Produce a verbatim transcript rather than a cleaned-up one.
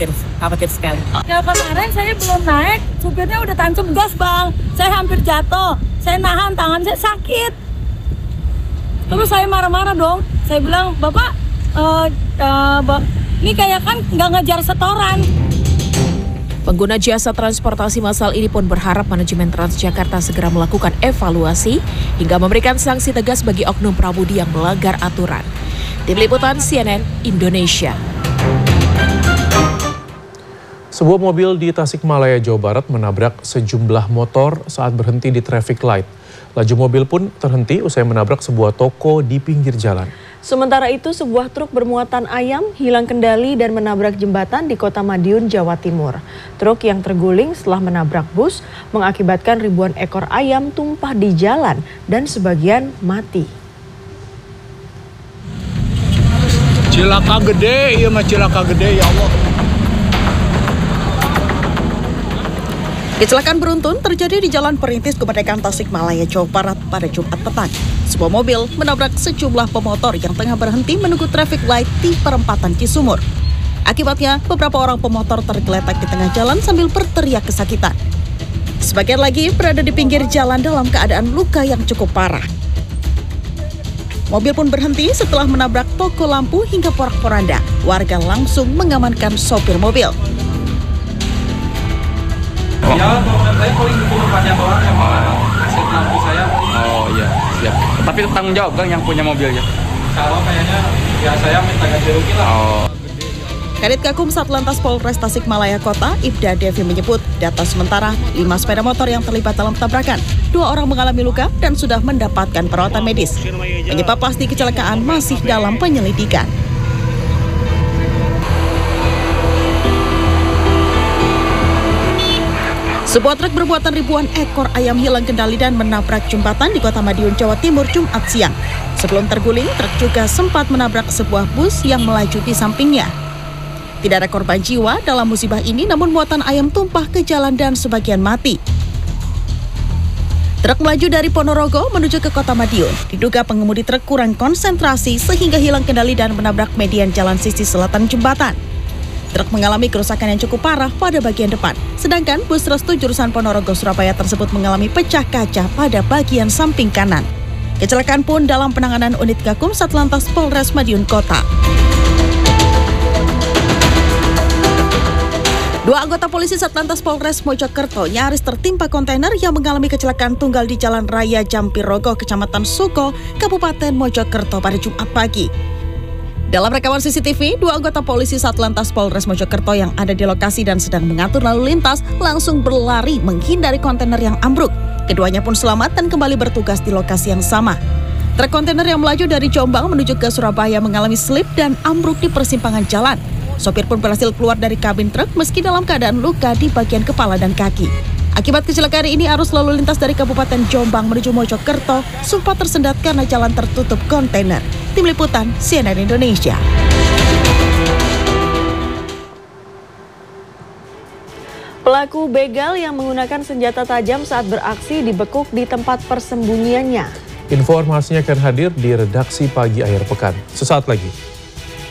khawatir, khawatir sekali. Ya kemarin saya belum naik, supirnya udah tancap gas bang. Saya hampir jatuh, saya nahan, tangan saya sakit. Terus saya marah-marah dong. Saya bilang, Bapak, uh, uh, ini kayak kan nggak ngejar setoran. Pengguna jasa transportasi massal ini pun berharap manajemen Transjakarta segera melakukan evaluasi hingga memberikan sanksi tegas bagi oknum pramudi yang melanggar aturan. Tim Liputan C N N Indonesia. Sebuah mobil di Tasikmalaya, Jawa Barat menabrak sejumlah motor saat berhenti di traffic light. Laju mobil pun terhenti usai menabrak sebuah toko di pinggir jalan. Sementara itu, sebuah truk bermuatan ayam hilang kendali dan menabrak jembatan di Kota Madiun, Jawa Timur. Truk yang terguling setelah menabrak bus mengakibatkan ribuan ekor ayam tumpah di jalan dan sebagian mati. Cilaka gede, iya mah cilaka gede, ya Allah. Kecelakaan beruntun terjadi di Jalan Perintis Kemerdekaan Tasikmalaya, Jawa Barat pada Jumat petang. Sebuah mobil menabrak sejumlah pemotor yang tengah berhenti menunggu traffic light di perempatan Cisumur. Akibatnya, beberapa orang pemotor tergeletak di tengah jalan sambil berteriak kesakitan. Sebagian lagi berada di pinggir jalan dalam keadaan luka yang cukup parah. Mobil pun berhenti setelah menabrak toko lampu hingga porak-poranda. Warga langsung mengamankan sopir mobil. Ya, saya paling butuh depannya doang yang ngasih lampu saya. Oh iya, siap. Tapi tanggung jawab kan yang punya mobilnya? Kalau kayaknya ya saya minta ganti rugi lah. Oh. Kadit Gakum Satlantas Polres Tasikmalaya Kota, Ibda Devi menyebut data sementara lima sepeda motor yang terlibat dalam tabrakan. Dua orang mengalami luka dan sudah mendapatkan perawatan medis. Penyebab pasti kecelakaan masih dalam penyelidikan. Sebuah truk bermuatan ribuan ekor ayam hilang kendali dan menabrak jembatan di Kota Madiun, Jawa Timur, Jumat siang. Sebelum terguling, truk juga sempat menabrak sebuah bus yang melaju di sampingnya. Tidak ada korban jiwa dalam musibah ini, namun muatan ayam tumpah ke jalan dan sebagian mati. Truk melaju dari Ponorogo menuju ke Kota Madiun. Diduga pengemudi truk kurang konsentrasi sehingga hilang kendali dan menabrak median jalan sisi selatan jembatan. Truk mengalami kerusakan yang cukup parah pada bagian depan, sedangkan bus Restu jurusan Ponorogo Surabaya tersebut mengalami pecah kaca pada bagian samping kanan. Kecelakaan pun dalam penanganan unit Gakum Satlantas Polres Madiun Kota. Dua anggota polisi Satlantas Polres Mojokerto nyaris tertimpa kontainer yang mengalami kecelakaan tunggal di Jalan Raya Jampirogo, Kecamatan Suko, Kabupaten Mojokerto pada Jumat pagi. Dalam rekaman C C T V, dua anggota polisi Satlantas Polres Mojokerto yang ada di lokasi dan sedang mengatur lalu lintas langsung berlari menghindari kontainer yang ambruk. Keduanya pun selamat dan kembali bertugas di lokasi yang sama. Truk kontainer yang melaju dari Jombang menuju ke Surabaya mengalami slip dan ambruk di persimpangan jalan. Sopir pun berhasil keluar dari kabin truk meski dalam keadaan luka di bagian kepala dan kaki. Akibat kecelakaan ini, arus lalu lintas dari Kabupaten Jombang menuju Mojokerto sempat tersendat karena jalan tertutup kontainer. Tim Liputan C N N Indonesia. Pelaku begal yang menggunakan senjata tajam saat beraksi dibekuk di tempat persembunyiannya. Informasinya akan hadir di redaksi Pagi Akhir Pekan. Sesaat lagi.